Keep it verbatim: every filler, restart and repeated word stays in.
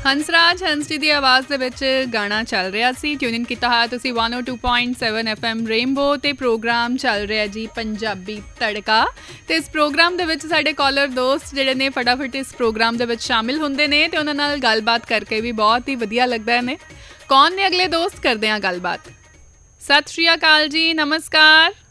ਹੰਸਰਾਜ ਹੰਸ ਜੀ ਦੀ ਆਵਾਜ਼ ਦੇ ਵਿੱਚ ਗਾਣਾ ਚੱਲ ਰਿਹਾ ਸੀ। ਟਿਊਨ ਇਨ ਕੀਤਾ ਹੋਇਆ ਤੁਸੀਂ ਇੱਕ ਸੌ ਦੋ ਪੁਆਇੰਟ ਸੱਤ ਐਫ ਐਮ ਰੇਨਬੋ ਤੇ ਪ੍ਰੋਗਰਾਮ ਚੱਲ ਰਿਹਾ ਜੀ ਪੰਜਾਬੀ ਤੜਕਾ। ਤੇ ਇਸ ਪ੍ਰੋਗਰਾਮ ਦੇ ਵਿੱਚ ਸਾਡੇ ਕਾਲਰ ਦੋਸਤ ਜਿਹੜੇ ਨੇ ਫਟਾਫਟ ਇਸ ਪ੍ਰੋਗਰਾਮ ਦੇ ਵਿੱਚ ਸ਼ਾਮਿਲ ਹੁੰਦੇ ਨੇ ਤੇ ਉਹਨਾਂ ਨਾਲ ਗੱਲਬਾਤ ਕਰਕੇ ਵੀ ਬਹੁਤ ਹੀ ਵਧੀਆ ਲੱਗਦਾ ਨੇ। ਕੌਣ ਨੇ ਅਗਲੇ ਦੋਸਤ? ਕਰਦੇ ਹਾਂ ਗੱਲਬਾਤ। ਸਤਿ ਸ਼੍ਰੀ ਅਕਾਲ ਜੀ, ਨਮਸਕਾਰ।